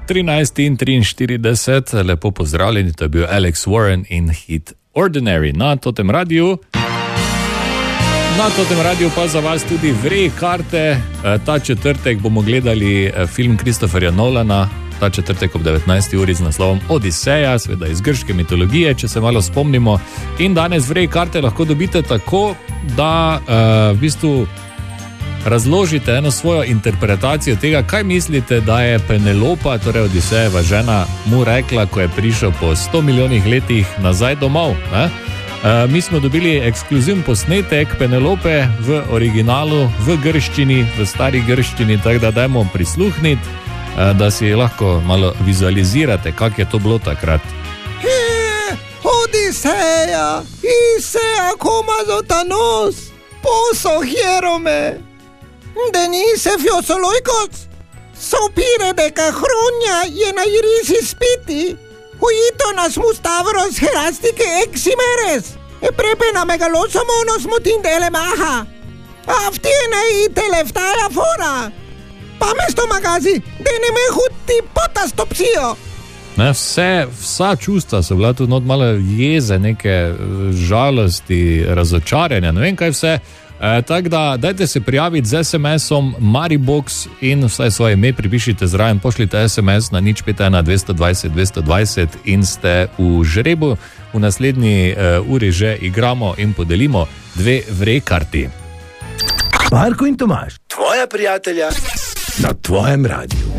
13:43, lepo pozdravljeni, to je bil Alex Warren in hit Ordinary na Totem Radiu. Na Totem Radiu pa za vas tudi vre karte. Ta četrtek bomo gledali film Christopherja Nolana, ta četrtek ob 19. uri z naslovom Odiseja, seveda iz grške mitologije, če se malo spomnimo. In danes vre karte lahko dobite tako, da v bistvu razložite eno svojo interpretacijo tega, kaj mislite, da je Penelopa, torej Odisejeva žena, mu rekla, ko je prišel po 100 milijonih letih nazaj domov. Mi smo dobili ekskluzivni posnetek Penelope v originalu, v grščini, v stari grščini, tako da dajmo prisluhniti, da si lahko malo vizualizirate, kako je to bilo takrat. Odiseja, Isea komazotanos, poso hierome, denise fiosoloikos, sopire de cahronia iena irisi spiti, huitonas mustavros herastike eximeres, e prepena megalosomonos mutindele maha, aftiene i teleftaja fora, pamesto magazi, dene me huti potastopsio. Vsa čustva so bila tudi malo jeze, neke žalosti, razočaranja, ne vem kaj vse. Tako da dajte se prijaviti z SMS-om Maribox in vsaj svoje ime pripišite zraven, pošljite SMS na 051 220 220 in ste v žrebu. V naslednji uri že igramo in podelimo 2 vre karti. Marko in Tomaž, tvoja prijatelja na tvojem radiju.